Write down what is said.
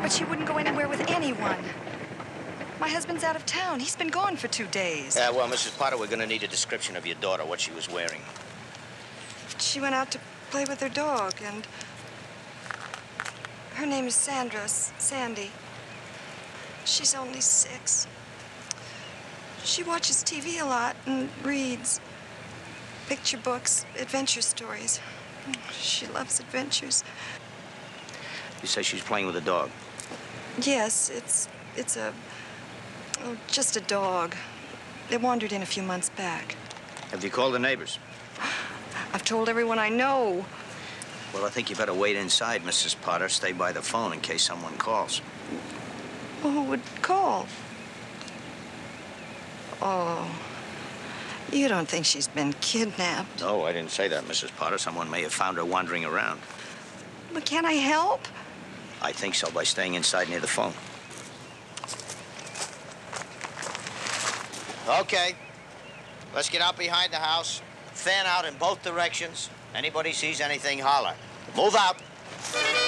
But she wouldn't go anywhere with anyone. My husband's out of town. He's been gone for 2 days. Well, Mrs. Potter, we're going to need a description of your daughter, what she was wearing. She went out to play with her dog, and her name is Sandra, Sandy. She's only 6. She watches TV a lot and reads picture books, adventure stories. She loves adventures. You say she's playing with a dog? Yes, it's just a dog. They wandered in a few months back. Have you called the neighbors? I've told everyone I know. Well, I think you better wait inside, Mrs. Potter. Stay by the phone in case someone calls. Well, who would call? Oh, you don't think she's been kidnapped? No, I didn't say that, Mrs. Potter. Someone may have found her wandering around. But can I help? I think so, by staying inside near the phone. Okay. Let's get out behind the house. Fan out in both directions. Anybody sees anything, holler. Move out.